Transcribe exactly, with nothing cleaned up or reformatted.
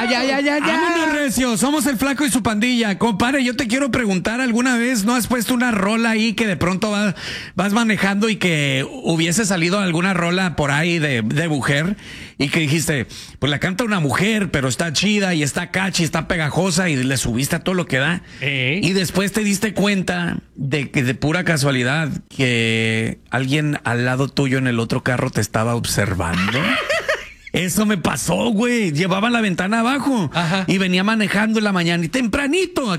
ya, ya, ya, ya. Vámonos, Recio, somos el Flaco y su pandilla. Compadre, yo te quiero preguntar, ¿alguna vez no has puesto una rola ahí que de pronto vas, vas manejando y que hubiese salido alguna rola por ahí de, de mujer y que dijiste, pues la canta una mujer, pero está chida y está catchy, está pegajosa y le subiste a todo lo que da? ¿Eh? Y después te diste cuenta de que de pura casualidad que alguien al lado tuyo en el otro carro te estaba observando. Eso me pasó, güey. Llevaba la ventana abajo. Ajá. Y venía manejando en la mañana y tempranito.